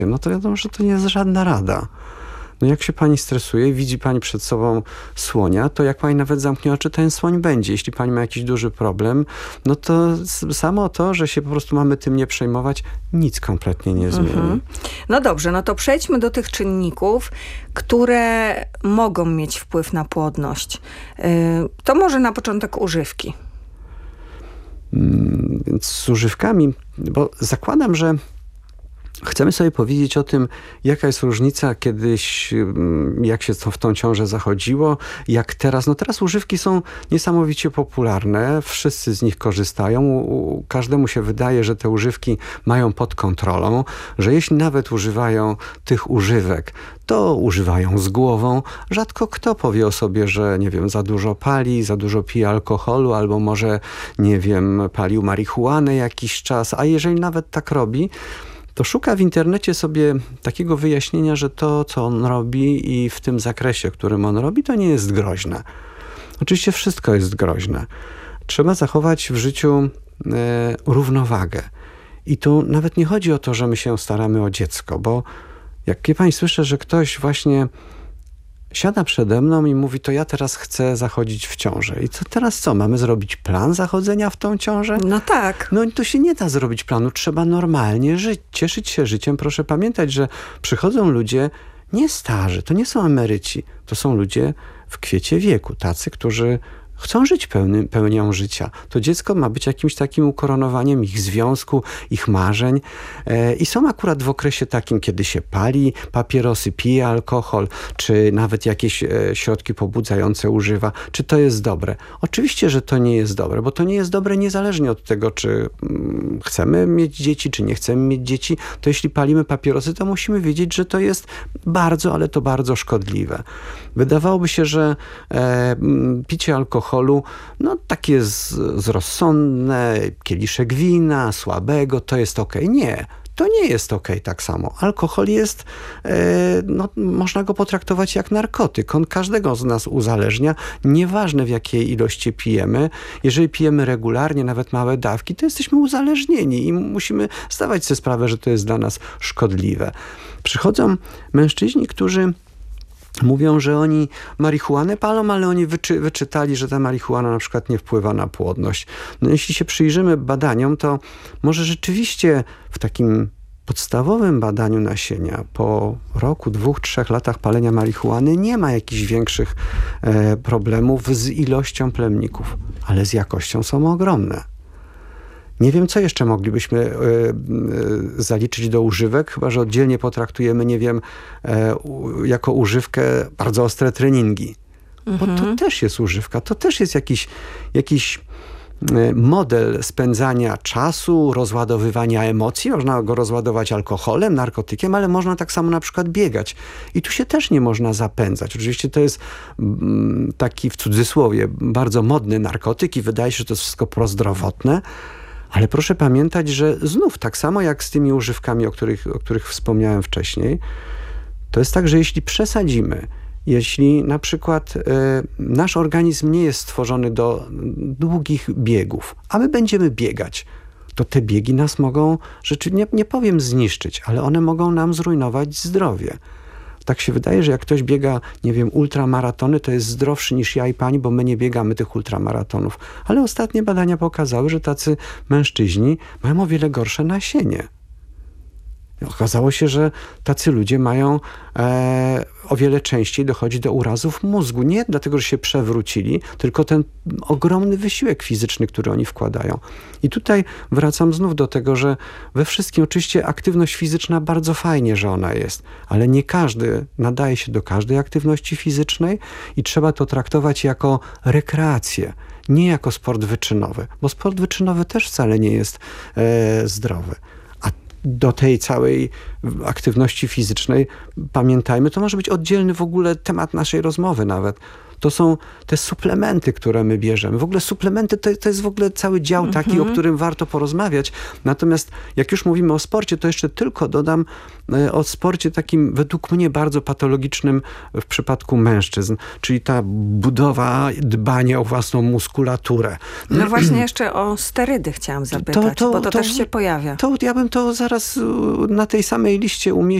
no to wiadomo, że to nie jest żadna rada. No jak się pani stresuje, widzi pani przed sobą słonia, to jak pani nawet zamknie oczy, ten słoń będzie. Jeśli pani ma jakiś duży problem, no to samo to, że się po prostu mamy tym nie przejmować, nic kompletnie nie zmieni. No dobrze, no to przejdźmy do tych czynników, które mogą mieć wpływ na płodność. To może na początek używki. Więc z używkami, bo zakładam, że chcemy sobie powiedzieć o tym, jaka jest różnica kiedyś, jak się w tą ciążę zachodziło, jak teraz. No teraz używki są niesamowicie popularne, wszyscy z nich korzystają, każdemu się wydaje, że te używki mają pod kontrolą, że jeśli nawet używają tych używek, to używają z głową. Rzadko kto powie o sobie, że nie wiem, za dużo pali, za dużo pije alkoholu, albo może, nie wiem, palił marihuanę jakiś czas, a jeżeli nawet tak robi, to szuka w internecie sobie takiego wyjaśnienia, że to, co on robi i w tym zakresie, w którym on robi, to nie jest groźne. Oczywiście wszystko jest groźne. Trzeba zachować w życiu równowagę. I tu nawet nie chodzi o to, że my się staramy o dziecko, bo jak pani słyszę, że ktoś właśnie siada przede mną i mówi, to ja teraz chcę zachodzić w ciążę. I to teraz co? Mamy zrobić plan zachodzenia w tą ciążę? No tak. No to się nie da zrobić planu. Trzeba normalnie żyć, cieszyć się życiem. Proszę pamiętać, że przychodzą ludzie nie starzy, to nie są emeryci. To są ludzie w kwiecie wieku. Tacy, którzy chcą żyć pełnią życia. To dziecko ma być jakimś takim ukoronowaniem ich związku, ich marzeń. I są akurat w okresie takim, kiedy się pali papierosy, pije alkohol, czy nawet jakieś środki pobudzające używa. Czy to jest dobre? Oczywiście, że to nie jest dobre, bo to nie jest dobre niezależnie od tego, czy chcemy mieć dzieci, czy nie chcemy mieć dzieci. To jeśli palimy papierosy, to musimy wiedzieć, że to jest bardzo, ale to bardzo szkodliwe. Wydawałoby się, że picie alkoholu, no takie jest rozsądne, kieliszek wina, słabego, to jest okej. Nie, to nie jest okej tak samo. Alkohol jest, no, można go potraktować jak narkotyk. On każdego z nas uzależnia, nieważne w jakiej ilości pijemy. Jeżeli pijemy regularnie, nawet małe dawki, to jesteśmy uzależnieni i musimy zdawać sobie sprawę, że to jest dla nas szkodliwe. Przychodzą mężczyźni, którzy mówią, że oni marihuanę palą, ale oni wyczytali, że ta marihuana na przykład nie wpływa na płodność. No jeśli się przyjrzymy badaniom, to może rzeczywiście w takim podstawowym badaniu nasienia po roku, 2-3 latach palenia marihuany nie ma jakichś większych problemów z ilością plemników, ale z jakością są ogromne. Nie wiem, co jeszcze moglibyśmy zaliczyć do używek, chyba że oddzielnie potraktujemy, nie wiem, jako używkę bardzo ostre treningi. Bo to też jest używka, to też jest jakiś model spędzania czasu, rozładowywania emocji. Można go rozładować alkoholem, narkotykiem, ale można tak samo na przykład biegać. I tu się też nie można zapędzać. Oczywiście to jest taki, w cudzysłowie, bardzo modny narkotyk i wydaje się, że to jest wszystko prozdrowotne. Ale proszę pamiętać, że znów tak samo jak z tymi używkami, o których wspomniałem wcześniej, to jest tak, że jeśli przesadzimy, jeśli na przykład nasz organizm nie jest stworzony do długich biegów, a my będziemy biegać, to te biegi nas mogą, nie powiem zniszczyć, ale one mogą nam zrujnować zdrowie. Tak się wydaje, że jak ktoś biega, nie wiem, ultramaratony, to jest zdrowszy niż ja i pani, bo my nie biegamy tych ultramaratonów. Ale ostatnie badania pokazały, że tacy mężczyźni mają o wiele gorsze nasienie. Okazało się, że tacy ludzie mają o wiele częściej dochodzi do urazów mózgu. Nie dlatego, że się przewrócili, tylko ten ogromny wysiłek fizyczny, który oni wkładają. I tutaj wracam znów do tego, że we wszystkim oczywiście aktywność fizyczna bardzo fajnie, że ona jest, ale nie każdy nadaje się do każdej aktywności fizycznej i trzeba to traktować jako rekreację, nie jako sport wyczynowy, bo sport wyczynowy też wcale nie jest zdrowy. Do tej całej aktywności fizycznej, pamiętajmy, to może być oddzielny w ogóle temat naszej rozmowy nawet. to są te suplementy, które my bierzemy. W ogóle suplementy to jest w ogóle cały dział taki, o którym warto porozmawiać. Natomiast jak już mówimy o sporcie, to jeszcze tylko dodam o sporcie takim według mnie bardzo patologicznym w przypadku mężczyzn, czyli ta budowa, dbanie o własną muskulaturę. No właśnie jeszcze o sterydy chciałam zapytać, bo to też się pojawia. Ja bym to zaraz na tej samej liście umieścił.